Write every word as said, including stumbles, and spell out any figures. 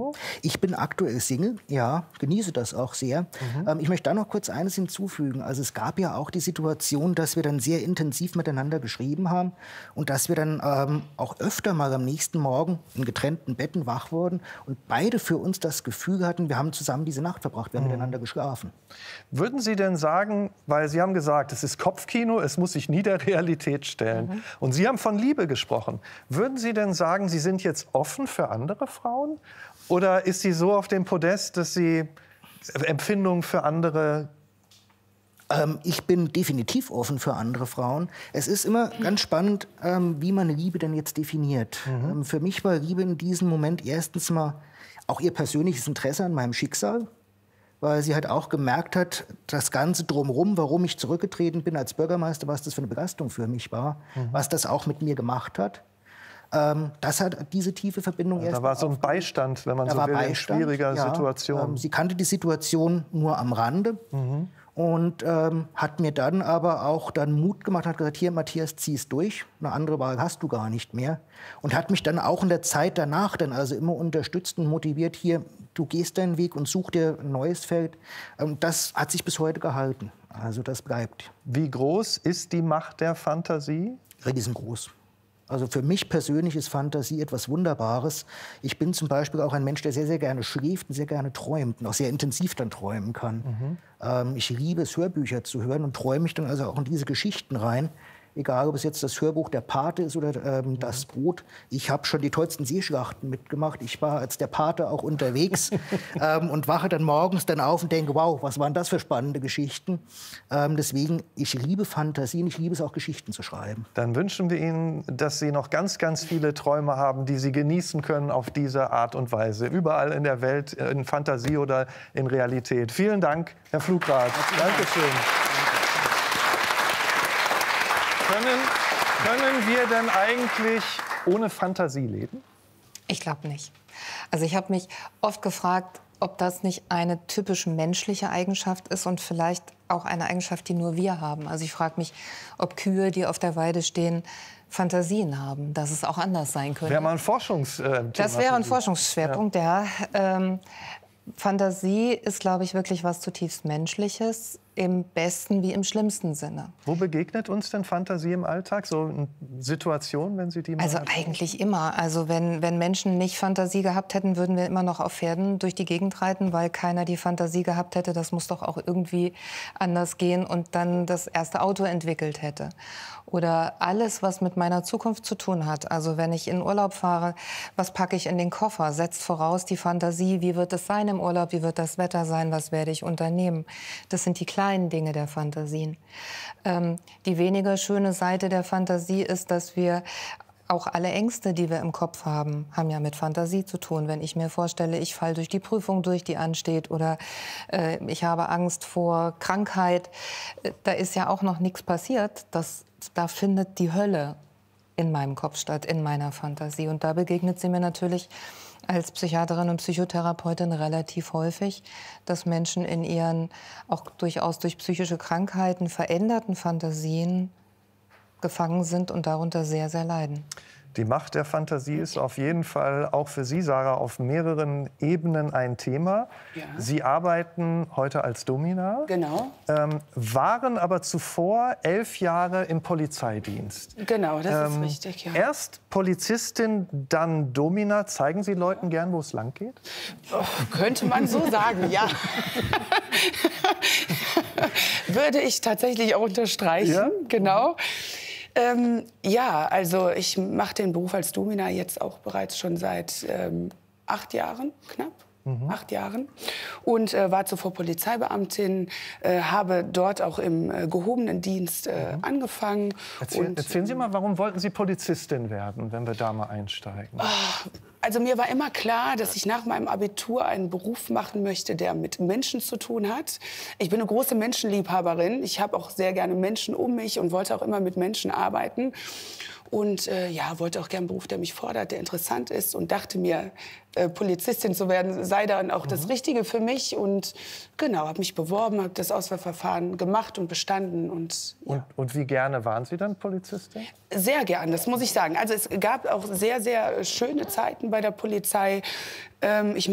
so? Ich bin aktuell Single, ja, genieße das auch sehr. Mhm. Ähm, ich möchte da noch kurz eines hinzufügen. Also es gab ja auch die Situation, dass wir dann sehr intensiv miteinander geschrieben haben und dass wir dann ähm, auch öfter mal am nächsten Morgen in getrennten Betten wach wurden und beide für uns das Gefühl hatten, wir haben zusammen diese Nacht verbracht, wir haben mhm. miteinander geschlafen. Würden Sie denn sagen, weil Sie haben gesagt, es ist Kopfkino, es muss sich nie der Realität stellen. Mhm. Und Sie haben von Liebe gesprochen. Würden Sie denn sagen, Sie sind jetzt offen für andere Frauen? Oder ist sie so auf dem Podest, dass sie Empfindungen für andere... Ähm, ich bin definitiv offen für andere Frauen. Es ist immer ganz spannend, ähm, wie man Liebe denn jetzt definiert. Mhm. Ähm, für mich war Liebe in diesem Moment erstens mal auch ihr persönliches Interesse an meinem Schicksal, weil sie halt auch gemerkt hat, das Ganze drumherum, warum ich zurückgetreten bin als Bürgermeister, was das für eine Belastung für mich war, mhm. was das auch mit mir gemacht hat. Ähm, das hat diese tiefe Verbindung ja, erst. Da war so ein Beistand, wenn man so will, Beistand, in schwieriger ja, Situation. Ähm, sie kannte die Situation nur am Rande mhm. und ähm, hat mir dann aber auch dann Mut gemacht, hat gesagt, hier Matthias, zieh's durch, eine andere Wahl hast du gar nicht mehr. Und hat mich dann auch in der Zeit danach dann also immer unterstützt und motiviert, hier, du gehst deinen Weg und such dir ein neues Feld. Ähm, das hat sich bis heute gehalten, also das bleibt. Wie groß ist die Macht der Fantasie? Riesengroß. Also für mich persönlich ist Fantasie etwas Wunderbares. Ich bin zum Beispiel auch ein Mensch, der sehr, sehr gerne schläft und sehr gerne träumt und auch sehr intensiv dann träumen kann. Mhm. Ähm, ich liebe es, Hörbücher zu hören und träume mich dann also auch in diese Geschichten rein. Egal, ob es jetzt das Hörbuch Der Pate ist oder ähm, mhm. Das Boot. Ich habe schon die tollsten Seeschlachten mitgemacht. Ich war als der Pate auch unterwegs ähm, und wache dann morgens dann auf und denke, wow, was waren das für spannende Geschichten. Ähm, deswegen, ich liebe Fantasien, ich liebe es auch, Geschichten zu schreiben. Dann wünschen wir Ihnen, dass Sie noch ganz, ganz viele Träume haben, die Sie genießen können auf diese Art und Weise. Überall in der Welt, in Fantasie oder in Realität. Vielen Dank, Herr Flugrath. Dankeschön. Können, können wir denn eigentlich ohne Fantasie leben? Ich glaube nicht. Also ich habe mich oft gefragt, ob das nicht eine typisch menschliche Eigenschaft ist und vielleicht auch eine Eigenschaft, die nur wir haben. Also ich frage mich, ob Kühe, die auf der Weide stehen, Fantasien haben, dass es auch anders sein könnte. Wäre mal ein Forschungsthema. Das wäre ein Forschungsschwerpunkt, ja. ja. Ähm, Fantasie ist, glaube ich, wirklich was zutiefst Menschliches, im besten wie im schlimmsten Sinne. Wo begegnet uns denn Fantasie im Alltag? So in Situationen, wenn Sie die mal Also hatten? eigentlich immer. Also wenn, wenn Menschen nicht Fantasie gehabt hätten, würden wir immer noch auf Pferden durch die Gegend reiten, weil keiner die Fantasie gehabt hätte, das muss doch auch irgendwie anders gehen und dann das erste Auto entwickelt hätte. Oder alles, was mit meiner Zukunft zu tun hat. Also wenn ich in Urlaub fahre, was packe ich in den Koffer? Setzt voraus die Fantasie, wie wird es sein im Urlaub, wie wird das Wetter sein, was werde ich unternehmen? Das sind die kleinen Dinge der Fantasien. Ähm, die weniger schöne Seite der Fantasie ist, dass wir auch alle Ängste, die wir im Kopf haben, haben ja mit Fantasie zu tun. Wenn ich mir vorstelle, ich falle durch die Prüfung durch, die ansteht, oder äh, ich habe Angst vor Krankheit, äh, da ist ja auch noch nichts passiert. Das, da findet die Hölle in meinem Kopf statt, in meiner Fantasie. Und da begegnet sie mir natürlich als Psychiaterin und Psychotherapeutin relativ häufig, dass Menschen in ihren auch durchaus durch psychische Krankheiten veränderten Fantasien gefangen sind und darunter sehr, sehr leiden. Die Macht der Fantasie ist auf jeden Fall auch für Sie, Sarah, auf mehreren Ebenen ein Thema. Ja. Sie arbeiten heute als Domina, genau. ähm, waren aber zuvor elf Jahre im Polizeidienst. Genau, das ähm, ist richtig, ja. Erst Polizistin, dann Domina. Zeigen Sie Leuten gern, wo es lang geht? Oh, könnte man so sagen, ja. Würde ich tatsächlich auch unterstreichen, ja? Genau. Ähm, ja, also ich mache den Beruf als Domina jetzt auch bereits schon seit ähm, acht Jahren, knapp. Mhm. Acht Jahren und äh, war zuvor Polizeibeamtin, äh, habe dort auch im äh, gehobenen Dienst äh, mhm. angefangen. Erzähl, und, erzählen Sie mal, warum wollten Sie Polizistin werden, wenn wir da mal einsteigen? Oh, also mir war immer klar, dass ich nach meinem Abitur einen Beruf machen möchte, der mit Menschen zu tun hat. Ich bin eine große Menschenliebhaberin. Ich habe auch sehr gerne Menschen um mich und wollte auch immer mit Menschen arbeiten. Und äh, ja, wollte auch gerne einen Beruf, der mich fordert, der interessant ist und dachte mir, äh, Polizistin zu werden, sei dann auch mhm. das Richtige für mich. Und genau, habe mich beworben, habe das Auswahlverfahren gemacht und bestanden. Und, ja. und, und wie gerne waren Sie dann Polizistin? Sehr gern, das muss ich sagen. Also es gab auch sehr, sehr schöne Zeiten bei der Polizei. Ähm, ich